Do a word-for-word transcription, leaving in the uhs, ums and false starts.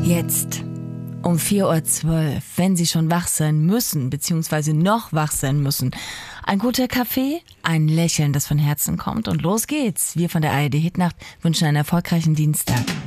Jetzt um vier Uhr zwölf, wenn Sie schon wach sein müssen, beziehungsweise noch wach sein müssen. Ein guter Kaffee, ein Lächeln, das von Herzen kommt und los geht's. Wir von der A R D Hitnacht wünschen einen erfolgreichen Dienstag.